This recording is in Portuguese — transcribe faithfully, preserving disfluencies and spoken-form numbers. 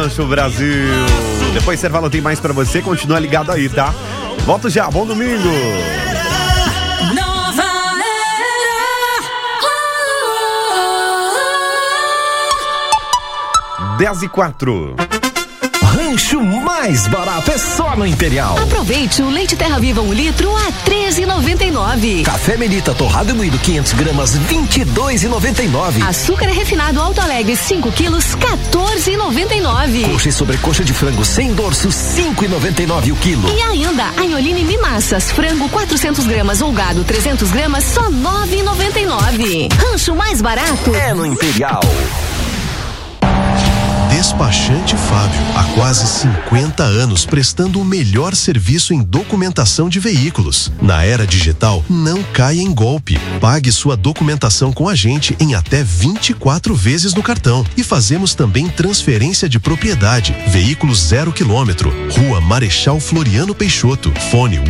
Rancho Brasil. Depois você fala, tem mais pra você, continua ligado aí, tá? Volto já, bom domingo. Nova Era. dez e quatro. Rancho mais barato é só no Imperial. Aproveite o leite Terra Viva um litro a treze e noventa e nove. Café Melita torrado e moído quinhentas gramas vinte e dois e noventa e nove. Açúcar refinado Alto Alegre cinco quilos quatorze e noventa e nove. Coxa e sobrecoxa de frango sem dorso cinco e noventa e nove o quilo. E ainda Anholine Mimassas frango quatrocentas gramas ou gado trezentas gramas só nove e noventa e nove. Rancho mais barato é no Imperial. Despachante Fábio, há quase cinquenta anos prestando o melhor serviço em documentação de veículos. Na era digital, não caia em golpe. Pague sua documentação com a gente em até vinte e quatro vezes no cartão. E fazemos também transferência de propriedade. Veículos zero quilômetro. Rua Marechal Floriano Peixoto. Fone